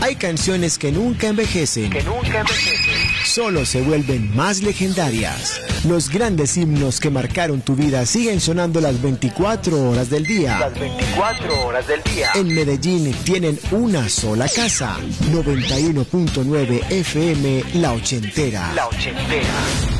Hay canciones que nunca envejecen. Solo se vuelven más legendarias. Los grandes himnos que marcaron tu vida siguen sonando las 24 horas del día. En Medellín tienen una sola casa. 91.9 FM La Ochentera.